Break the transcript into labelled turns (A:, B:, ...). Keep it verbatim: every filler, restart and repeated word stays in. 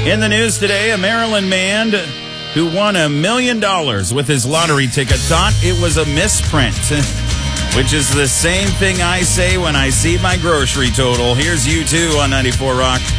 A: In the news today, a Maryland man who won a million dollars with his lottery ticket thought it was a misprint, which is the same thing I say when I see my grocery total. Here's U two on ninety-four Rock.